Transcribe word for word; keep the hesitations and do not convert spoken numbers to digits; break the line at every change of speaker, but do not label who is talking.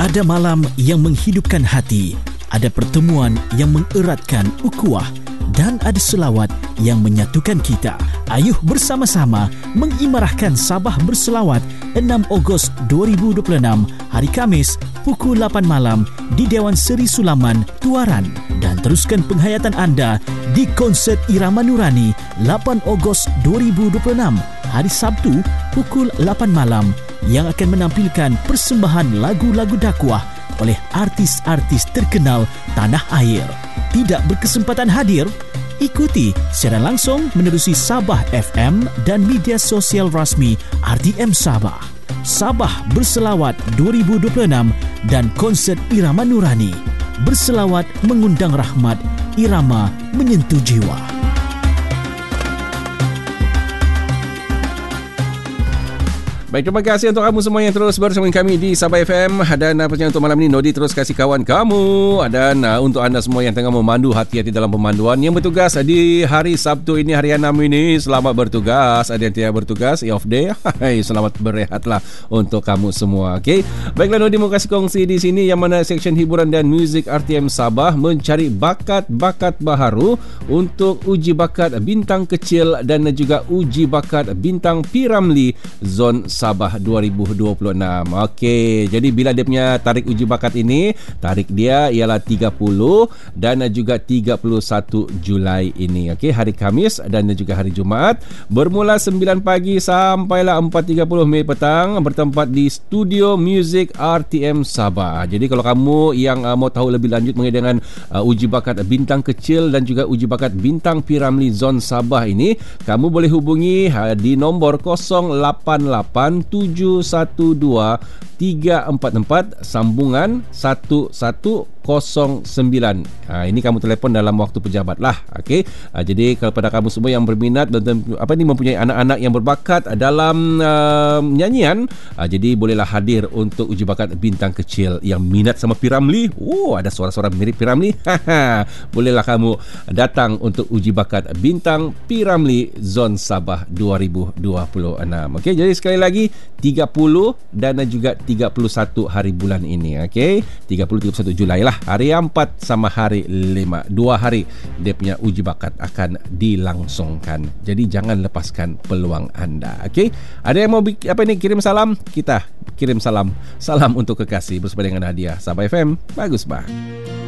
Ada malam yang menghidupkan hati, ada pertemuan yang mengeratkan ukhuwah, dan ada selawat yang menyatukan kita. Ayuh bersama-sama mengimarahkan Sabah Berselawat enam Ogos dua ribu dua puluh enam, hari Khamis, pukul lapan malam di Dewan Seri Sulaman, Tuaran. Dan teruskan penghayatan anda di konsert Irama Nurani lapan Ogos dua ribu dua puluh enam, hari Sabtu, pukul lapan malam, yang akan menampilkan persembahan lagu-lagu dakwah oleh artis-artis terkenal tanah air. Tidak berkesempatan hadir? Ikuti secara langsung menerusi Sabah F M dan media sosial rasmi R T M Sabah. Sabah Berselawat dua ribu dua puluh enam dan konsert Irama Nurani. Berselawat mengundang rahmat, irama menyentuh jiwa.
Baik, terima kasih untuk kamu semua yang terus bersama kami di Sabah F M. Dan uh, perjalanan untuk malam ini, Nodi terus kasih kawan kamu. Dan uh, untuk anda semua yang tengah memandu, hati-hati dalam pemanduan. Yang bertugas di hari Sabtu ini, hari enam ini, selamat bertugas. Ada yang tidak bertugas, off day, selamat berehatlah untuk kamu semua. Okay? Baiklah, Nodi mau kasih kongsi di sini yang mana seksyen hiburan dan muzik R T M Sabah mencari bakat-bakat baharu untuk uji bakat bintang kecil dan juga uji bakat bintang P. Ramlee Zon Sabah dua ribu dua puluh enam. Okey, jadi bila dia punya tarik uji bakat ini, tarik dia ialah tiga puluh dan juga tiga puluh satu Julai ini. Okey, hari Khamis dan juga hari Jumaat, bermula sembilan pagi sampailah empat tiga puluh Mei petang, bertempat di Studio Music R T M Sabah. Jadi kalau kamu yang uh, mau tahu lebih lanjut mengenai dengan uh, uji bakat bintang kecil dan juga uji bakat bintang P. Ramlee Zon Sabah ini, kamu boleh hubungi uh, di nombor kosong lapan lapan tujuh satu dua tiga empat empat sambungan satu satu kosong sembilan. Ha, ini kamu telefon dalam waktu pejabat lah. Okey. Ha, jadi kepada kamu semua yang berminat dan apa ni mempunyai anak-anak yang berbakat dalam uh, nyanyian, ha, jadi bolehlah hadir untuk uji bakat bintang kecil yang minat sama P. Ramlee. Oh, ada suara-suara mirip P. Ramlee. Bolehlah kamu datang untuk uji bakat bintang P. Ramlee Zon Sabah dua ribu dua puluh enam. Okey, jadi sekali lagi tiga puluh dan juga tiga puluh satu hari bulan ini. Okey, tiga puluh tiga puluh satu Julai lah. Hari empat sama hari lima, dua hari dia punya uji bakat akan dilangsungkan. Jadi jangan lepaskan peluang anda. Okey, ada yang mau apa ni kirim salam? Kita kirim salam. Salam untuk kekasih bersama dengan hadiah. Sabah F M, bagus bah.